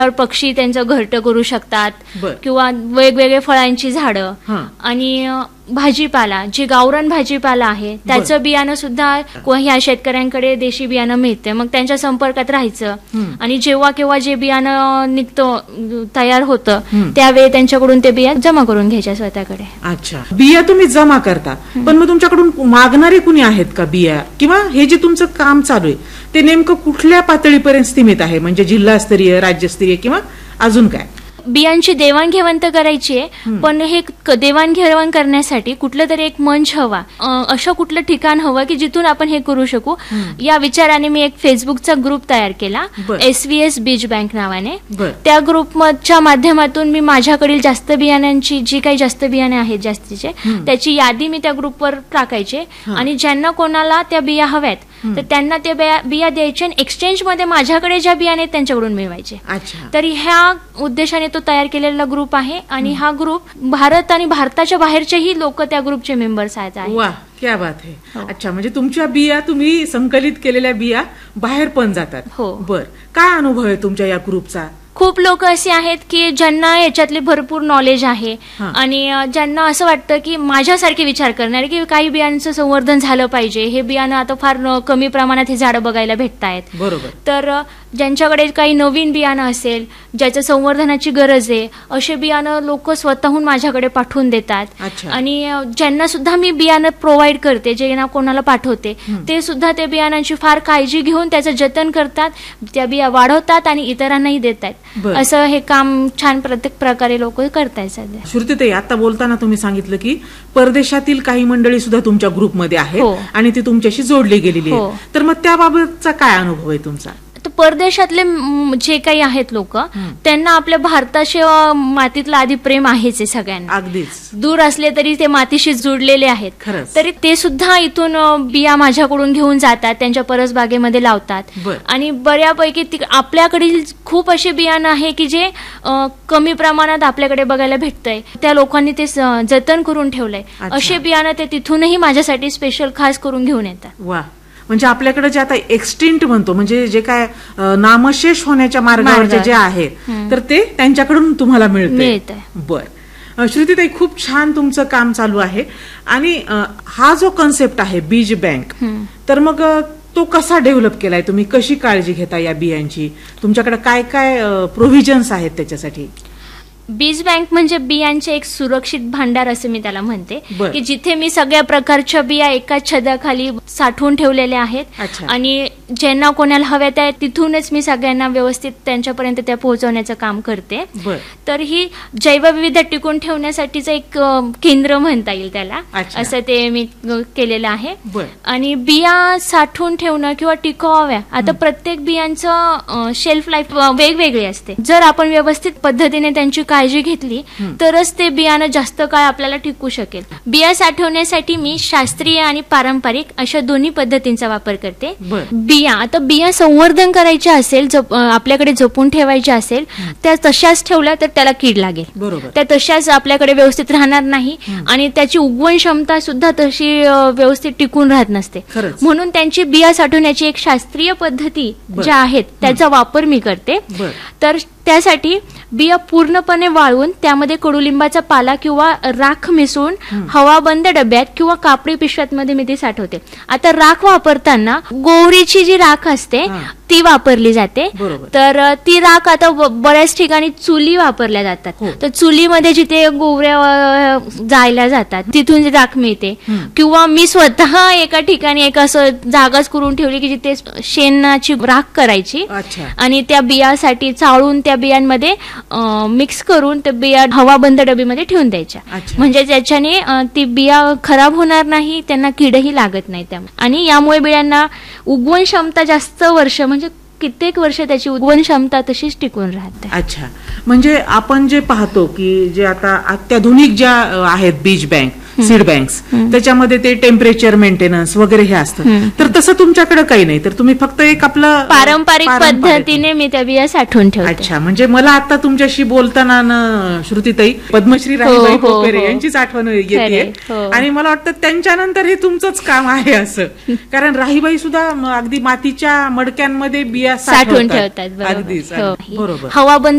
पक्षी त्यांचं घरटं करू शकतात बर. किंवा वेगवेगळे फळांची झाडं हां. आणि भाजीपाला, जे गावरान भाजीपाला आहे त्याचं बियाणं सुद्धा ह्या शेतकऱ्यांकडे देशी बियाणं मिळते. मग त्यांच्या संपर्कात राहायचं आणि जेव्हा केव्हा जे बियाणं निघतं तयार होतं त्यावेळी त्यांच्याकडून ते बिया जमा करून घ्यायच्या स्वतःकडे. अच्छा, बिया तुम्ही जमा करता, पण मग तुमच्याकडून मागणारे कुणी आहेत का बिया? किंवा हे जे तुमचं काम चालू आहे ते नेमकं कुठल्या पातळीपर्यंत सीमित आहे, म्हणजे जिल्हास्तरीय, राज्यस्तरीय किंवा अजून काय? बियांची देवाणघेवाण तर करायची आहे, पण हे देवाणघेवाण करण्यासाठी कुठलं तरी एक मंच हवा, असं कुठलं ठिकाण हवं की जिथून आपण हे करू शकू. या विचाराने मी एक फेसबुकचा ग्रुप तयार केला, SVS बीज बँक नावाने. त्या ग्रुपच्या माध्यमातून मी माझ्याकडील जास्त बियाण्यांची, जी काही जास्त बियाणे आहेत जास्तीचे, त्याची यादी मी त्या ग्रुपवर टाकायचे आणि ज्यांना कोणाला त्या बिया हव्यात तर त्यांना त्या बिया द्यायच्या आणि एक्सचेंज मध्ये माझ्याकडे ज्या बियाणे आहेत त्यांच्याकडून मिळवायचे. तर ह्या उद्देशाने तो तयार केलेला ग्रुप आहे आणि हा ग्रुप भारत आणि भारताच्या बाहेरचेही लोक त्या ग्रुपचे मेंबर्स आहेत. वा, क्या बात आहे. अच्छा, म्हणजे तुमच्या बिया, तुम्ही संकलित केलेल्या बिया बाहेर पण जातात. हो. बर, काय अनुभव आहे तुमच्या या ग्रुपचा? खूप लोक असे आहेत की ज्यांना याच्यातले भरपूर नॉलेज आहे आणि ज्यांना असं वाटतं की माझ्यासारखे विचार करणारे की काही बियांचं संवर्धन झालं पाहिजे, हे बियाणं आता फार कमी प्रमाणात हे झाडं बघायला भेटतायत. बरोबर. तर ज्यांच्याकडे काही नवीन बियाणं असेल, ज्याच्या संवर्धनाची गरज आहे, असे बियाणं लोक स्वतःहून माझ्याकडे पाठवून देतात. आणि ज्यांना सुद्धा मी बियाणं प्रोव्हाइड करते, जे ना कोणाला पाठवते, ते सुद्धा त्या बियाणांची फार काळजी घेऊन त्याचं जतन करतात, त्या बिया वाढवतात आणि इतरांनाही देतात. असं हे काम छान प्रत्येक प्रकारे लोक करतायत सध्या. श्रुतीताई, आता बोलताना तुम्ही सांगितलं की परदेशातील काही मंडळी सुद्धा तुमच्या ग्रुपमध्ये आहेत आणि ती तुमच्याशी जोडली गेलेली आहे, तर मग त्याबाबतचा काय अनुभव आहे तुमचा? परदेशातले जे काही आहेत लोक, त्यांना आपल्या भारताच्या मातीतलं आधी प्रेम आहेच आहे सगळ्यांना. अगदीच. दूर असले तरी ते मातीशी जुडलेले आहेत. खरंच. तरी ते सुद्धा इथून बिया माझ्याकडून घेऊन जातात, त्यांच्या परसबागेमध्ये लावतात. आणि बऱ्यापैकी आपल्याकडील खूप असे बियाणं आहे की जे कमी प्रमाणात आपल्याकडे बघायला भेटतंय, त्या लोकांनी ते जतन करून ठेवलंय. असे बियाणं ते तिथूनही माझ्यासाठी स्पेशल खास करून घेऊन येतात. वा, म्हणजे आपल्याकडे जे आता एक्सटिंक्ट म्हणतो, म्हणजे जे काय नामशेष होण्याच्या मार्गावरचे जे आहेत, तर ते त्यांच्याकडून तुम्हाला मिळते. बर, श्रुतीताई, खूप छान तुमचं काम चालू आहे. आणि हा जो कन्सेप्ट आहे बीज बँक, तर मग तो कसा डेव्हलप केलाय तुम्ही? कशी काळजी घेता या बियांची? तुमच्याकडे काय काय प्रोव्हिजन्स आहेत त्याच्यासाठी? बीज बँक म्हणजे बियांचे एक सुरक्षित भांडार असं मी त्याला म्हणते, की जिथे मी सगळ्या प्रकारच्या बिया एकाच छताखाली साठवून ठेवलेल्या आहेत आणि ज्यांना कोणाला हव्यात आहे तिथूनच मी सगळ्यांना व्यवस्थित त्यांच्यापर्यंत त्या पोहोचवण्याचं काम करते. तर ही जैवविविधता टिकून ठेवण्यासाठीचं एक केंद्र म्हणता येईल त्याला, असं ते मी केलेलं आहे. आणि बिया साठवून ठेवणं किंवा टिकवाव्या, आता प्रत्येक बियांचं शेल्फ लाईफ वेगवेगळी असते. जर आपण व्यवस्थित पद्धतीने त्यांची काळजी घेतली तरच ते बियाणं जास्त काळ आपल्याला टिकू शकेल. बिया साठवण्यासाठी मी शास्त्रीय आणि पारंपरिक अशा दोन्ही पद्धतींचा वापर करते. आता बिया संवर्धन करायचे असेल, आपल्याकडे जपून ठेवायचे असेल, त्या तशाच ठेवल्या तर त्याला कीड लागेल, त्या तशाच आपल्याकडे व्यवस्थित राहणार नाही आणि त्याची उगवण क्षमता सुद्धा तशी व्यवस्थित टिकून राहत नसते. म्हणून त्यांची बिया साठवण्याची एक शास्त्रीय पद्धती ज्या आहेत त्याचा वापर मी करते. तर त्यासाठी बिया पूर्णपणे वाळवून त्यामध्ये कडुलिंबाचा पाला किंवा राख मिसळून हवाबंद डब्यात किंवा कापडी पिशव्यामध्ये मी ती साठवते. आता राख वापरताना गोवरीची जी राख असते ती वापरली जाते. तर ती राख आता बऱ्याच ठिकाणी चुली वापरल्या जातात, तर चुलीमध्ये जिथे गोवऱ्या जायला जातात तिथून राख मिळते. किंवा मी स्वतः एका ठिकाणी एक असं जागाच करून ठेवली की जिथे शेणाची राख करायची आणि त्या बियासाठी चाळून त्या बियांमध्ये मिक्स करून त्या बिया हवाबंद डबीमध्ये ठेवून द्यायच्या, म्हणजे त्याच्याने ती बिया खराब होणार नाही, त्यांना किडही लागत नाही. आणि यामुळे बियांना उगवण क्षमता जास्त वर्ष, म्हणजे कित्येक वर्ष त्याची उगवण क्षमता तशीच टिकून राहते. अच्छा, म्हणजे आपण जे पाहतो की जे आता अत्याधुनिक ज्या आहेत बीज बँक, सीड बँक्स, त्याच्यामध्ये ते टेम्परेचर मेंटेनन्स वगैरे हे असतं. तर तसं तुमच्याकडे काही नाही, तर तुम्ही फक्त एक आपलं पारंपरिक पद्धतीने मी त्या बिया साठवून ठेवते. अच्छा, म्हणजे मला आता तुमच्याशी बोलताना श्रुतीताई पद्मश्री राहीबाई पोपेरे यांचीच आठवण येते. आणि मला वाटतं त्यांच्यानंतर हे तुमचंच काम आहे असं, कारण राहीबाई सुद्धा अगदी मातीच्या मडक्यांमध्ये बिया साठवून ठेवतात. अगदीच बरोबर. हवाबंद